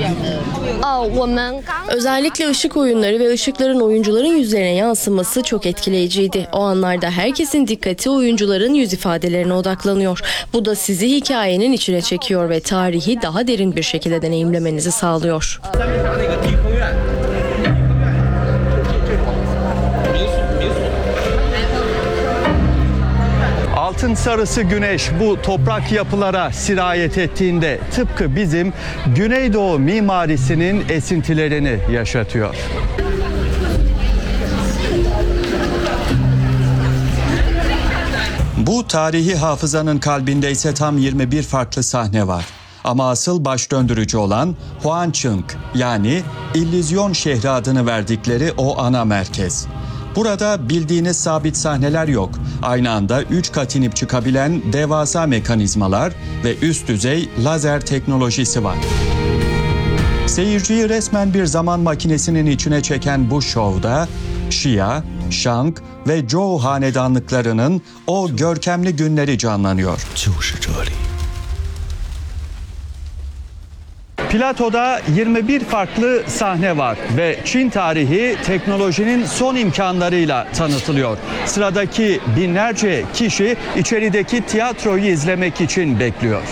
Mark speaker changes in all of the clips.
Speaker 1: Özellikle ışık oyunları ve ışıkların oyuncuların yüzlerine yansıması çok etkileyiciydi. O anlarda herkesin dikkati oyuncuların yüz ifadelerine odaklanıyor. Bu da sizi hikayenin içine çekiyor ve tarihi daha derin bir şekilde deneyimlemenizi sağlıyor.
Speaker 2: Altın sarısı güneş bu toprak yapılara sirayet ettiğinde tıpkı bizim Güneydoğu mimarisinin esintilerini yaşatıyor. Bu tarihi hafızanın kalbinde ise tam 21 farklı sahne var. Ama asıl baş döndürücü olan Huancheng, yani İllüzyon şehri adını verdikleri o ana merkez. Burada bildiğiniz sabit sahneler yok. Aynı anda 3 kat inip çıkabilen devasa mekanizmalar ve üst düzey lazer teknolojisi var. Seyirciyi resmen bir zaman makinesinin içine çeken bu şovda Xia, Shang ve Zhou hanedanlıklarının o görkemli günleri canlanıyor. Platoda 21 farklı sahne var ve Çin tarihi teknolojinin son imkanlarıyla tanıtılıyor. Sıradaki binlerce kişi içerideki tiyatroyu izlemek için bekliyor.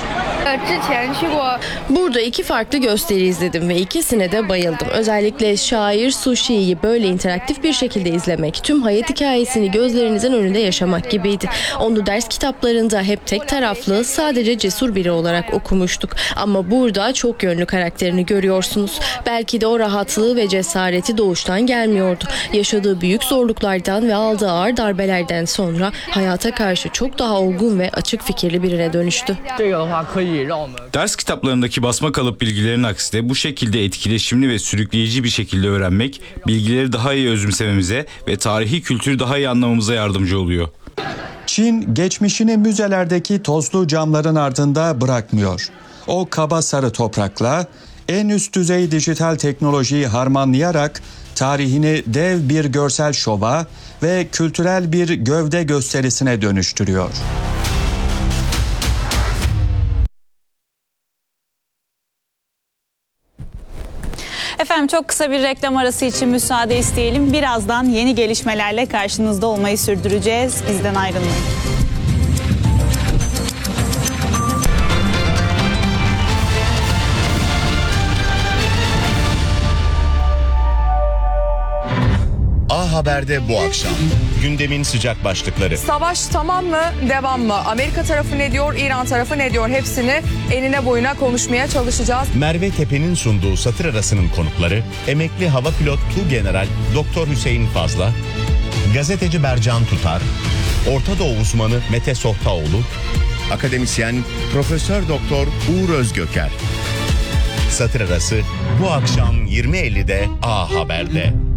Speaker 1: Burada 2 farklı gösteri izledim ve ikisine de bayıldım. Özellikle şair Su Shi'yi böyle interaktif bir şekilde izlemek, tüm hayat hikayesini gözlerinizin önünde yaşamak gibiydi. Onu ders kitaplarında hep tek taraflı, sadece cesur biri olarak okumuştuk. Ama burada çok yönlü karakterini görüyorsunuz. Belki de o rahatlığı ve cesareti doğuştan gelmiyordu. Yaşadığı büyük zorluklardan ve aldığı ağır darbelerden sonra hayata karşı çok daha olgun ve açık fikirli birine dönüştü.
Speaker 3: Ders kitaplarındaki basma kalıp bilgilerin aksine bu şekilde etkileşimli ve sürükleyici bir şekilde öğrenmek, bilgileri daha iyi özümsememize ve tarihi kültürü daha iyi anlamamıza yardımcı oluyor.
Speaker 2: Çin geçmişini müzelerdeki tozlu camların ardında bırakmıyor. O kaba sarı toprakla en üst düzey dijital teknolojiyi harmanlayarak tarihini dev bir görsel şova ve kültürel bir gövde gösterisine dönüştürüyor.
Speaker 4: Efendim çok kısa bir reklam arası için müsaade isteyelim. Birazdan yeni gelişmelerle karşınızda olmayı sürdüreceğiz. Bizden ayrılmayın.
Speaker 5: A Haber'de bu akşam gündemin sıcak başlıkları.
Speaker 6: Savaş tamam mı, devam mı? Amerika tarafı ne diyor, İran tarafı ne diyor? Hepsini enine boyuna konuşmaya çalışacağız.
Speaker 5: Merve Tepe'nin sunduğu Satır Arası'nın konukları emekli hava pilot Tuğgeneral Doktor Hüseyin Fazla, gazeteci Bercan Tutar, Orta Doğu uzmanı Mete Sohtaoğlu, akademisyen Profesör Doktor Uğur Özgöker. Satır Arası bu akşam 20.50'de A Haber'de.